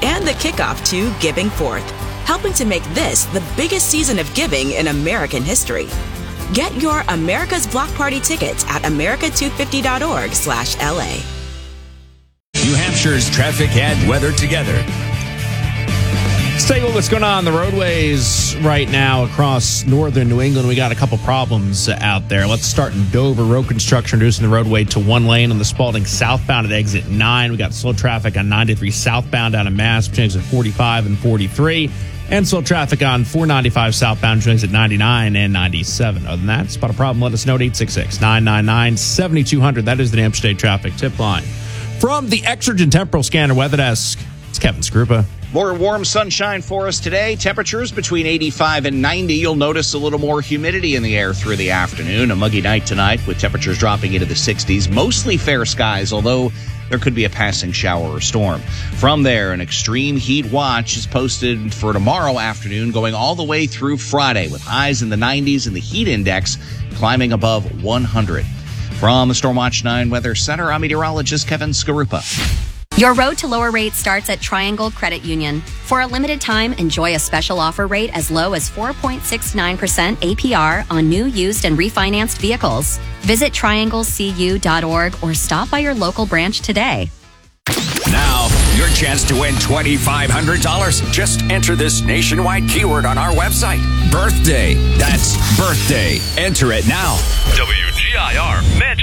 and the kickoff to Giving Fourth, helping to make this the biggest season of giving in American history. Get your America's Block Party tickets at america250.org/LA. New Hampshire's traffic and weather together. Let's take a look at what's going on the roadways right now across northern New England. We got a couple problems out there. Let's start in Dover. Road construction reducing the roadway to one lane on the Spalding southbound at exit 9. We got slow traffic on 93 southbound down in Mass between exit 45 and 43. And slow traffic on 495 southbound between exit 99 and 97. Other than that, spot a problem, let us know at 866-999-7200. That is the New Hampshire State Traffic Tip Line. From the Exergen Temporal Scanner Weather Desk, it's Kevin Skrupa. More warm sunshine for us today. Temperatures between 85 and 90. You'll notice a little more humidity in the air through the afternoon. A muggy night tonight with temperatures dropping into the 60s. Mostly fair skies, although there could be a passing shower or storm. From there, an extreme heat watch is posted for tomorrow afternoon, going all the way through Friday with highs in the 90s and the heat index climbing above 100. From the Stormwatch 9 Weather Center, I'm meteorologist Kevin Skarupa. Your road to lower rates starts at Triangle Credit Union. For a limited time, enjoy a special offer rate as low as 4.69% APR on new, used, and refinanced vehicles. Visit trianglecu.org or stop by your local branch today. Now, your chance to win $2,500. Just enter this nationwide keyword on our website. Birthday. That's birthday. Enter it now. WGIR Manchester.